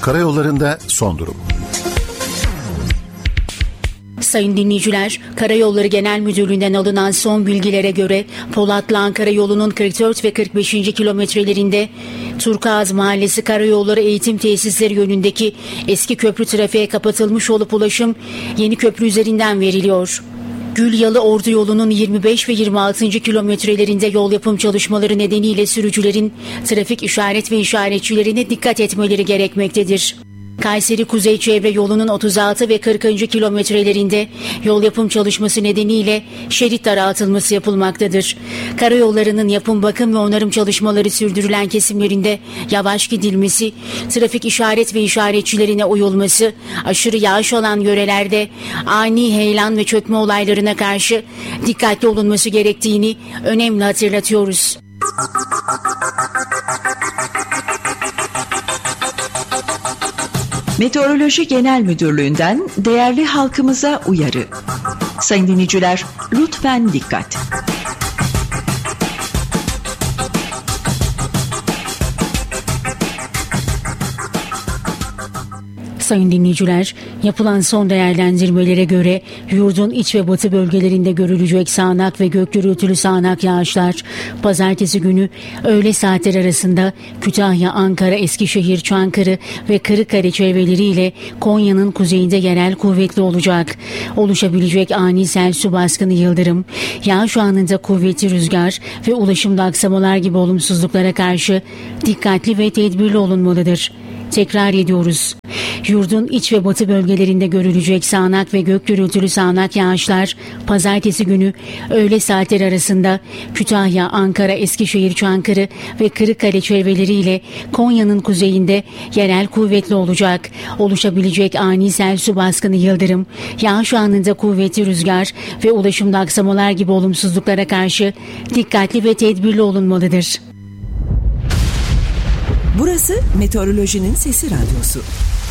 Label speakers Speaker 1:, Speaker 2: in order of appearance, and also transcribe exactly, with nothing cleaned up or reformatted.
Speaker 1: Karayollarında son durum.
Speaker 2: Sayın dinleyiciler, Karayolları Genel Müdürlüğü'nden alınan son bilgilere göre Polatlı Ankara yolunun kırk dört ve kırk beşinci kilometrelerinde Turkuaz Mahallesi Karayolları Eğitim Tesisleri yönündeki eski köprü trafiğe kapatılmış olup ulaşım yeni köprü üzerinden veriliyor. Gülyalı Ordu yolunun yirmi beş ve yirmi altıncı kilometrelerinde yol yapım çalışmaları nedeniyle sürücülerin trafik işaret ve işaretçilerine dikkat etmeleri gerekmektedir. Kayseri Kuzey Çevre yolunun otuz altı ve kırkıncı kilometrelerinde yol yapım çalışması nedeniyle şerit daraltılması yapılmaktadır. Karayollarının yapım, bakım ve onarım çalışmaları sürdürülen kesimlerinde yavaş gidilmesi, trafik işaret ve işaretçilerine uyulması, aşırı yağış olan yörelerde ani heyelan ve çökme olaylarına karşı dikkatli olunması gerektiğini önemli hatırlatıyoruz.
Speaker 3: Meteoroloji Genel Müdürlüğü'nden değerli halkımıza uyarı. Sayın dinleyiciler, lütfen dikkat.
Speaker 2: Sayın dinleyiciler, yapılan son değerlendirmelere göre yurdun iç ve batı bölgelerinde görülecek sağanak ve gök gürültülü sağanak yağışlar pazartesi günü öğle saatleri arasında Kütahya, Ankara, Eskişehir, Çankırı ve Kırıkkale çevreleriyle Konya'nın kuzeyinde yerel kuvvetli olacak. Oluşabilecek ani sel, su baskını, yıldırım, yağış anında kuvvetli rüzgar ve ulaşımda aksamalar gibi olumsuzluklara karşı dikkatli ve tedbirli olunmalıdır. Tekrar ediyoruz. Yurdun iç ve batı bölgelerinde görülecek sağanak ve gök gürültülü sağanak yağışlar pazartesi günü öğle saatleri arasında Kütahya, Ankara, Eskişehir, Çankırı ve Kırıkkale çevreleriyle Konya'nın kuzeyinde yerel kuvvetli olacak. Oluşabilecek ani sel, su baskını, yıldırım, yağış anında kuvvetli rüzgar ve ulaşımda aksamalar gibi olumsuzluklara karşı dikkatli ve tedbirli olunmalıdır.
Speaker 4: Burası Meteorolojinin Sesi Radyosu.